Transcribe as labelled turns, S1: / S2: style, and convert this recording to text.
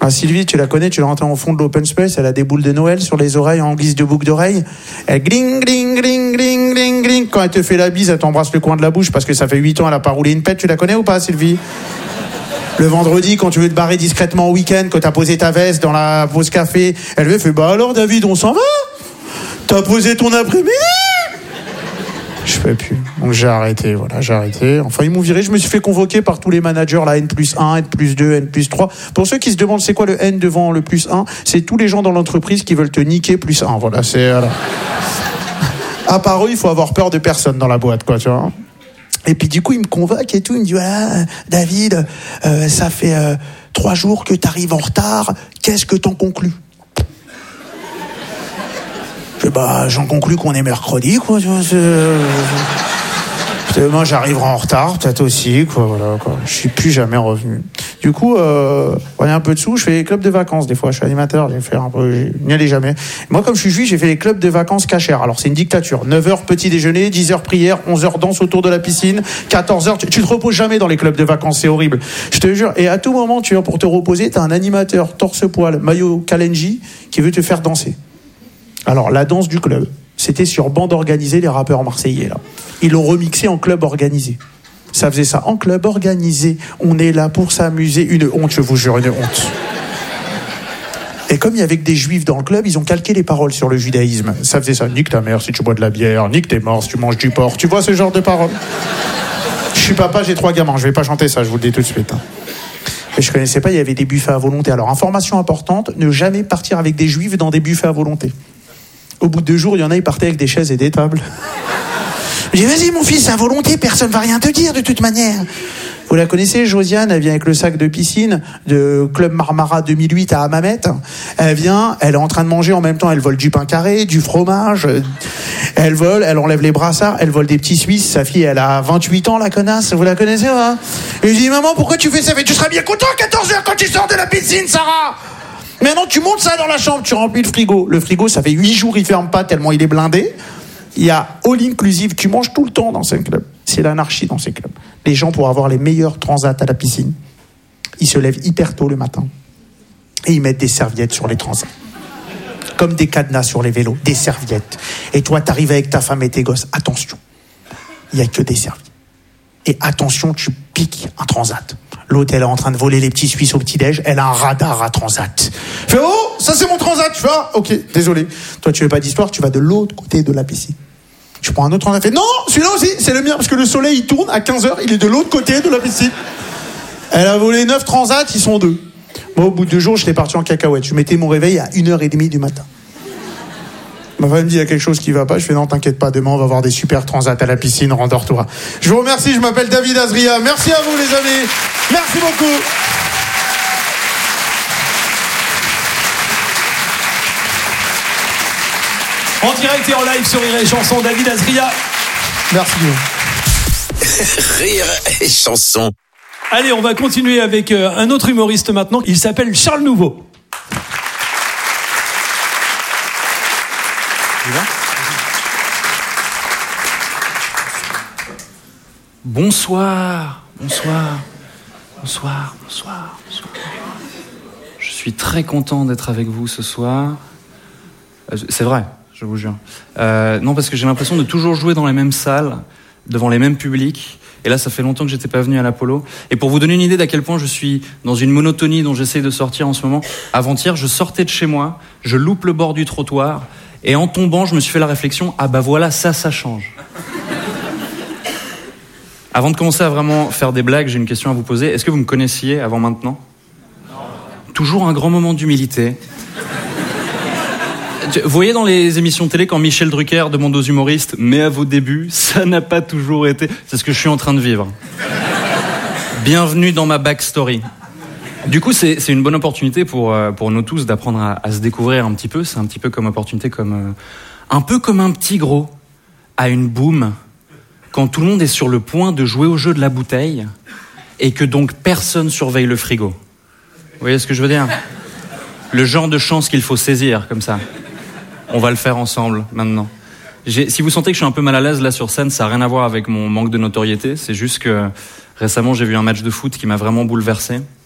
S1: Ah, Sylvie, tu la connais, tu l'entends au fond de l'open space, elle a des boules de Noël sur les oreilles en guise de boucle d'oreille. Elle gling, gling, gling, gling, gling, gling. Quand elle te fait la bise, elle t'embrasse le coin de la bouche parce que ça fait 8 ans, elle a pas roulé une pète. Tu la connais ou pas, Sylvie? Le vendredi, quand tu veux te barrer discrètement au week-end, quand t'as posé ta veste dans la pause café, elle fait, bah alors David, on s'en va? T'as posé ton après-midi? Je fais plus. Donc j'ai arrêté, voilà, j'ai arrêté. Enfin, ils m'ont viré, je me suis fait convoquer par tous les managers, la N+1, N+2, N+3. Pour ceux qui se demandent c'est quoi le N devant le +1, c'est tous les gens dans l'entreprise qui veulent te niquer +1. Voilà, c'est... Voilà. À part eux, il faut avoir peur de personne dans la boîte, quoi, tu vois. Et puis du coup, il me convoque et tout, il me dit, voilà, David, ça fait 3 jours que t'arrives en retard, qu'est-ce que t'en conclus? Bah, j'en conclus qu'on est mercredi, quoi. Moi, j'arriverai en retard, peut-être aussi, quoi. Voilà, quoi. Je suis plus jamais revenu. Du coup, on a un peu de sous. Je fais les clubs de vacances. Des fois, je suis animateur. J'ai fait un peu. Je n'y allais jamais. Moi, comme je suis juif, j'ai fait les clubs de vacances cachers. Alors, c'est une dictature. 9h petit déjeuner, 10h prière, 11h danse autour de la piscine, 14h. Tu te reposes jamais dans les clubs de vacances. C'est horrible. Je te jure. Et à tout moment, tu vois, pour te reposer, t'as un animateur torse-poil, maillot Kalenji, qui veut te faire danser. Alors, la danse du club, c'était sur bande organisée, les rappeurs marseillais, là. Ils l'ont remixé en club organisé. Ça faisait ça, en club organisé, on est là pour s'amuser. Une honte, je vous jure, une honte. Et comme il y avait que des juifs dans le club, ils ont calqué les paroles sur le judaïsme. Ça faisait ça, nique ta mère si tu bois de la bière, nique tes morts si tu manges du porc. Tu vois ce genre de paroles? Je suis papa, j'ai 3 gamins, je vais pas chanter ça, je vous le dis tout de suite. Et je connaissais pas, il y avait des buffets à volonté. Alors, information importante, ne jamais partir avec des juifs dans des buffets à volonté. Au bout de 2 jours, il y en a, ils partaient avec des chaises et des tables. J'ai dit, vas-y, mon fils, à volonté, personne va rien te dire, de toute manière. Vous la connaissez, Josiane, elle vient avec le sac de piscine de Club Marmara 2008 à Hammamet. Elle vient, elle est en train de manger en même temps, elle vole du pain carré, du fromage. Elle vole, elle enlève les brassards, elle vole des petits Suisses. Sa fille, elle a 28 ans, la connasse. Vous la connaissez, hein? Et je dis, maman, pourquoi tu fais ça? Mais tu seras bien content à 14h quand tu sors de la piscine, Sarah! Maintenant, tu montes ça dans la chambre, tu remplis le frigo. Le frigo, ça fait 8 jours, il ferme pas tellement il est blindé. Il y a all inclusive, tu manges tout le temps dans ces clubs. C'est l'anarchie dans ces clubs. Les gens, pour avoir les meilleurs transats à la piscine, ils se lèvent hyper tôt le matin et ils mettent des serviettes sur les transats. Comme des cadenas sur les vélos, des serviettes. Et toi, t'arrives avec ta femme et tes gosses. Attention, il n'y a que des serviettes. Et attention, tu piques un transat. L'autre, elle est en train de voler les petits Suisses au petit-déj. Elle a un radar à transat. Fais, oh, ça c'est mon transat. Tu vois, ok, désolé. Toi, tu veux pas d'histoire, tu vas de l'autre côté de la piscine. Tu prends un autre transat. Fait, non, celui-là aussi, c'est le mien. Parce que le soleil, il tourne à 15h, il est de l'autre côté de la piscine. Elle a volé 9 transats, ils sont 2. Moi, au bout de 2 jours, j'étais parti en cacahuète. Je mettais mon réveil à 1h30 du matin. Ma femme me dit, il y a quelque chose qui va pas. Je fais, non, t'inquiète pas, demain, on va avoir des super transats à la piscine, rendors-toi. Je vous remercie, je m'appelle David Azria. Merci à vous, les amis. Merci beaucoup.
S2: En direct et en live sur Rire et Chanson, David Azria.
S1: Merci.
S3: Rire et Chanson.
S2: Allez, on va continuer avec un autre humoriste maintenant. Il s'appelle Charles Nouveau.
S4: Bonsoir. Je suis très content d'être avec vous ce soir. C'est vrai, je vous jure. Non, parce que j'ai l'impression de toujours jouer dans les mêmes salles, devant les mêmes publics. Et là, ça fait longtemps que j'étais pas venu à l'Apollo. Et pour vous donner une idée d'à quel point je suis dans une monotonie dont j'essaye de sortir en ce moment, avant-hier, je sortais de chez moi, je loupe le bord du trottoir, et en tombant, je me suis fait la réflexion, ah bah voilà, ça change. Avant de commencer à vraiment faire des blagues, j'ai une question à vous poser. Est-ce que vous me connaissiez avant maintenant? Non. Toujours un grand moment d'humilité. Vous voyez dans les émissions de télé quand Michel Drucker demande aux humoristes « Mais à vos débuts, ça n'a pas toujours été... » C'est ce que je suis en train de vivre. Bienvenue dans ma backstory. Du coup, c'est une bonne opportunité pour nous tous d'apprendre à se découvrir un petit peu. C'est un petit peu comme opportunité, un peu comme un petit gros à une boum, quand tout le monde est sur le point de jouer au jeu de la bouteille et que donc personne surveille le frigo. Vous voyez ce que je veux dire? Le genre de chance qu'il faut saisir, comme ça. On va le faire ensemble, maintenant. Si vous sentez que je suis un peu mal à l'aise là sur scène, ça n'a rien à voir avec mon manque de notoriété. C'est juste que récemment, j'ai vu un match de foot qui m'a vraiment bouleversé.